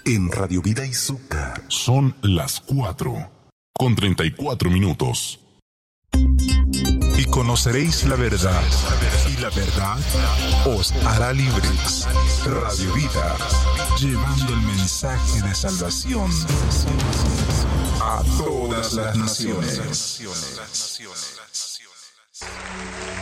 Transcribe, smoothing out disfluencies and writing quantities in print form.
en Radio Vida Izuka. Son las 4:34. Y conoceréis la verdad, y la verdad os hará libres. Radio Vida, llevando el mensaje de salvación a todas las naciones.